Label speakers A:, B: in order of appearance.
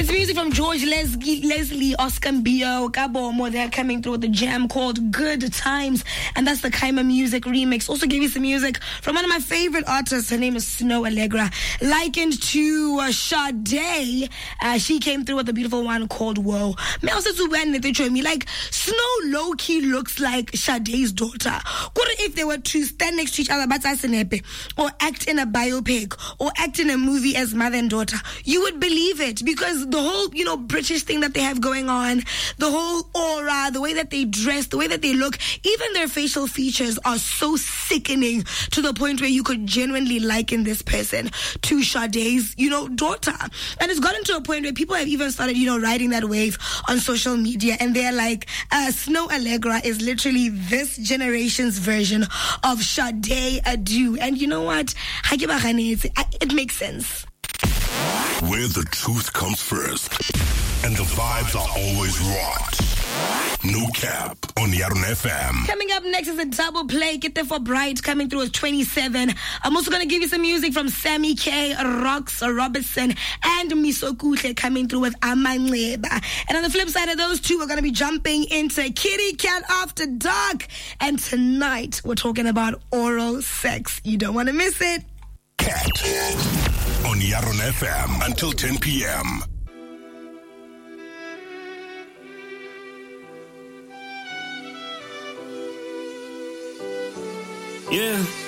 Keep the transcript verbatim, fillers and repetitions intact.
A: It's music from George Leslie, Leslie, Oscar Mbio, Kabomo. They're coming through with a jam called Good Times. And that's the Kaima Music remix. Also gave you some music from one of my favorite artists. Her name is Snow Allegra. Likened to uh, Sade. Uh, she came through with a beautiful one called Whoa. Me also to when they show me like Snow low-key looks like Sade's daughter. What if they were to stand next to each other, but or act in a biopic or act in a movie as mother and daughter? You would believe it, because the whole, you know, British thing that they have going on, the whole aura, the way that they dress, the way that they look, even their facial features are so sickening to the point where you could genuinely liken this person to Sade's, you know, daughter. And it's gotten to a point where people have even started, you know, riding that wave on social media, and they're like, uh, Snow Allegra is literally this generation's version of Sade Adu. And you know what? It makes sense.
B: Where the truth comes first and the vibes are always rocked. No Cap on Yarun F M.
A: Coming up next is a double play. Get there for Bright coming through at twenty-seven. I'm also going to give you some music from Sammy K, Rox Robertson, and Misokuhle coming through with Amanleba. And on the flip side of those two, we're going to be jumping into Kitty Cat After Dark. And tonight, we're talking about oral sex. You don't want to miss it.
B: Cat on Yarun F M until ten p.m.
C: Yeah.